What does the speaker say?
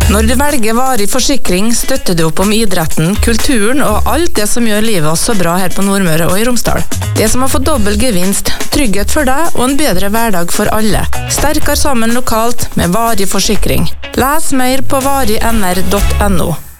Når du velger varig forsikring, støtter du opp om idretten, kulturen og alt det som gjør livet så bra her på Nordmøre og i Romsdal. Det som har fått dobbel gevinst, trygghet for deg og en bedre hverdag for alle. Sterkere sammen lokalt med varig forsikring. Les mer på varignr.no.